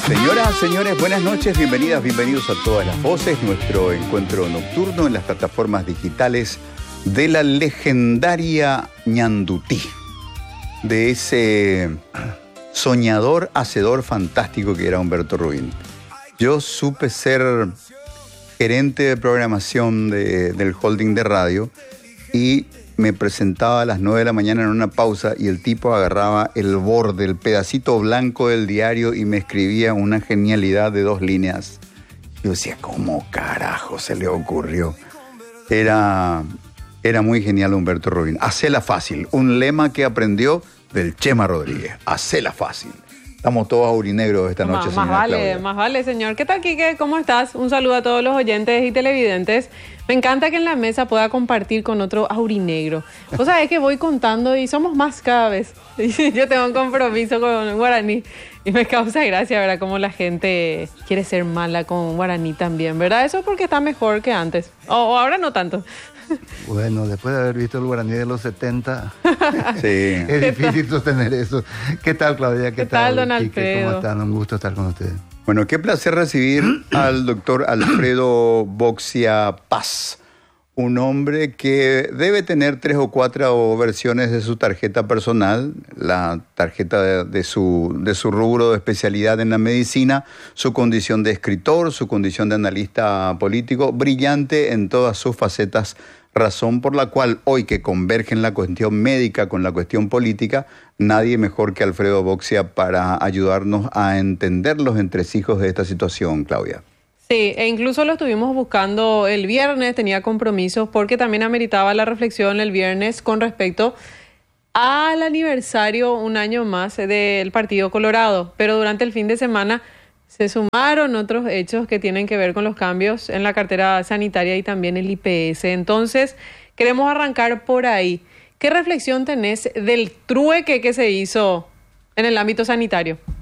Señoras, señores, buenas noches, bienvenidos a todas las voces. Nuestro encuentro nocturno en las plataformas digitales de la legendaria Ñandutí, de ese soñador, hacedor fantástico que era Humberto Rubín. Yo supe ser gerente de programación del holding de radio y me presentaba a las 9 de la mañana en una pausa y el tipo agarraba el borde, el pedacito blanco del diario y me escribía una genialidad de 2 líneas. Yo decía, ¿cómo carajo se le ocurrió? Era muy genial Humberto Rubín. Hacela fácil, un lema que aprendió del Chema Rodríguez. Hacela fácil. Estamos todos aurinegros esta noche, señora Claudia. Más vale, señor. ¿Qué tal, Quique? ¿Cómo estás? Un saludo a todos los oyentes y televidentes. Me encanta que en la mesa pueda compartir con otro aurinegro. Vos sabés que voy contando y somos más cada vez. Yo tengo un compromiso con Guaraní y me causa gracia, ¿verdad? Como la gente quiere ser mala con Guaraní también, ¿verdad? Eso porque está mejor que antes. O ahora no tanto. Bueno, después de haber visto el Guaraní de los 70, Sí. es difícil sostener eso. ¿Qué tal, Claudia? ¿Qué tal, don Quique? Alfredo? ¿Cómo están? Un gusto estar con ustedes. Bueno, qué placer recibir al doctor Alfredo Boxia Paz, un hombre que debe tener 3 o 4 versiones de su tarjeta personal, la tarjeta de su rubro de especialidad en la medicina, su condición de escritor, su condición de analista político, brillante en todas sus facetas, razón por la cual hoy que convergen la cuestión médica con la cuestión política, nadie mejor que Alfredo Boxia para ayudarnos a entender los entresijos de esta situación, Claudia. Sí, e incluso lo estuvimos buscando el viernes, tenía compromisos porque también ameritaba la reflexión el viernes con respecto al aniversario, un año más, del Partido Colorado. Pero durante el fin de semana se sumaron otros hechos que tienen que ver con los cambios en la cartera sanitaria y también el IPS. Entonces, queremos arrancar por ahí. ¿Qué reflexión tenés del trueque que se hizo en el ámbito sanitario?